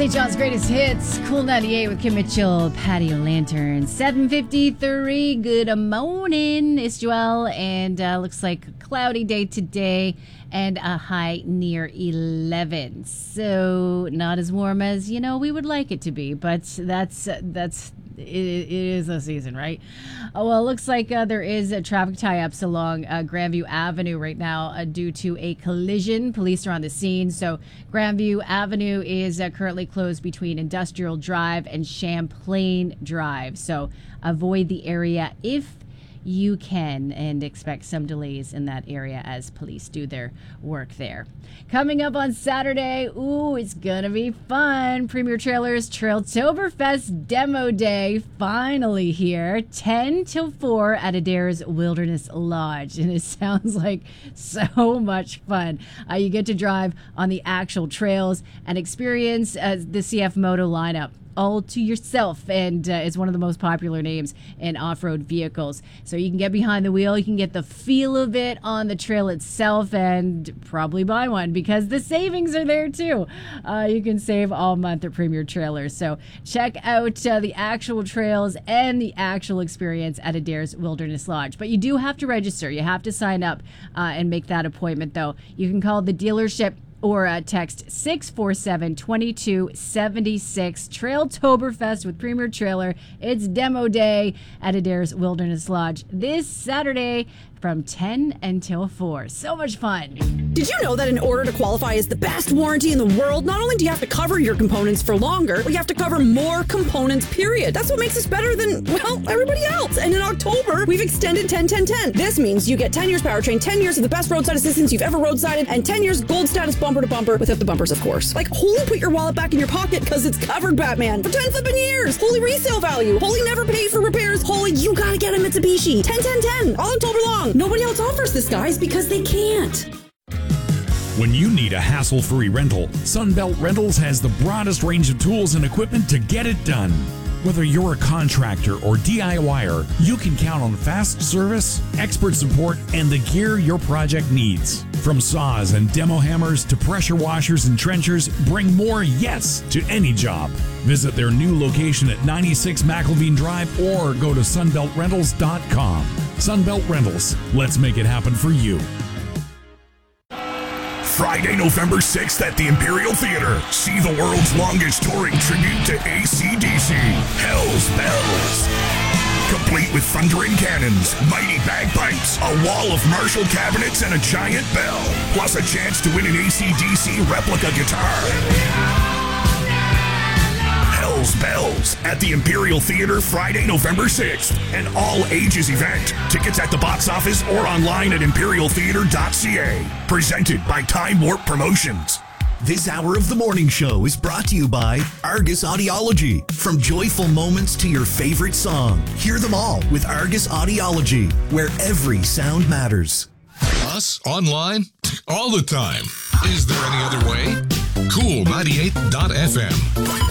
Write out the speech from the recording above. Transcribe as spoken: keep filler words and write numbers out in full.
Saint John's Greatest Hits, Cool ninety-eight with Kim Mitchell, Patio Lantern, seven fifty-three. Good morning. It's Joelle, and uh, looks like a cloudy day today and a high near eleven. So not as warm as, you know, we would like it to be, but that's, uh, that's, it, it is a season, right? Oh, well, it looks like uh, there is a traffic tie-ups along uh, Grandview Avenue right now uh, due to a collision. Police are on the scene. So Grandview Avenue is uh, currently closed between Industrial Drive and Champlain Drive. So avoid the area if you can, and expect some delays in that area as police do their work there. Coming up on Saturday, ooh, it's gonna be fun. Premier Trailers Trailtoberfest Demo Day finally here, ten till four at Adair's Wilderness Lodge, and it sounds like so much fun. Uh, you get to drive on the actual trails and experience uh, the C F Moto lineup all to yourself, and uh, is one of the most popular names in off-road vehicles. So you can get behind the wheel, you can get the feel of it on the trail itself, and probably buy one because the savings are there too. Uh, you can save all month at Premier Trailers. So check out uh, the actual trails and the actual experience at Adair's Wilderness Lodge. But you do have to register. You have to sign up uh, and make that appointment, though. You can call the dealership or uh, text six four seven, two two seven six. Trailtoberfest with Premier Trailer. It's demo day at Adair's Wilderness Lodge this Saturday from ten until four. So much fun. Did you know that in order to qualify as the best warranty in the world, not only do you have to cover your components for longer, but you have to cover more components, period. That's what makes us better than, well, everybody else. And in October, we've extended ten ten ten. This means you get ten years powertrain, ten years of the best roadside assistance you've ever roadsided, and ten years gold status bumper to bumper, without the bumpers, of course. Like, holy, put your wallet back in your pocket because it's covered, Batman, for ten flipping years. Holy resale value. Holy never pay for repairs. Holy, you gotta get a Mitsubishi. ten ten ten, all October long. Nobody else offers this, guys, because they can't. When you need a hassle-free rental, Sunbelt Rentals has the broadest range of tools and equipment to get it done. Whether you're a contractor or DIYer, you can count on fast service, expert support, and the gear your project needs. From saws and demo hammers to pressure washers and trenchers, bring more yes to any job. Visit their new location at ninety-six McElveen Drive or go to sunbelt rentals dot com. Sunbelt Rentals, let's make it happen for you. Friday, November sixth at the Imperial Theater. See the world's longest touring tribute to A C D C, Hell's Bells. Complete with thundering cannons, mighty bagpipes, a wall of Marshall cabinets, and a giant bell. Plus a chance to win an A C D C replica guitar. Hell's Bells at the Imperial Theater Friday, November sixth. An all-ages event. Tickets at the box office or online at imperial theater dot c a. Presented by Time Warp Promotions. This hour of the morning show is brought to you by Argus Audiology. From joyful moments to your favorite song, hear them all with Argus Audiology, where every sound matters. Us? Online? All the time. Is there any other way? Cool ninety-eight dot f m.